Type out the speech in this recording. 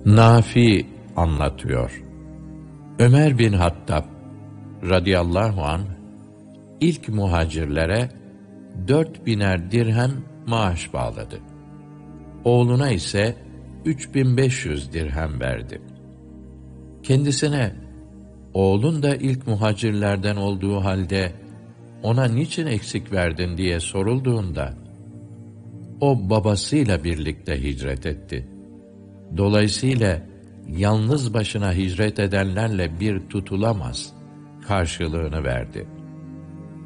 Nafi anlatıyor. Ömer bin Hattab radıyallahu anh ilk muhacirlere 4000'er dirhem maaş bağladı. Oğluna ise 3500 dirhem verdi. Kendisine, oğlun da ilk muhacirlerden olduğu halde ona niçin eksik verdin diye sorulduğunda, o babasıyla birlikte hicret etti. Dolayısıyla yalnız başına hicret edenlerle bir tutulamaz karşılığını verdi.